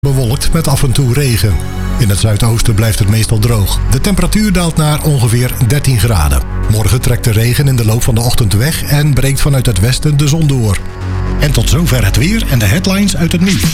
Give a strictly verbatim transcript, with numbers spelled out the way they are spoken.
bewolkt met af en toe regen. In het zuidoosten blijft het meestal droog. De temperatuur daalt naar ongeveer dertien graden. Morgen trekt de regen in de loop van de ochtend weg en breekt vanuit het westen de zon door. En tot zover het weer en de headlines uit het nieuws.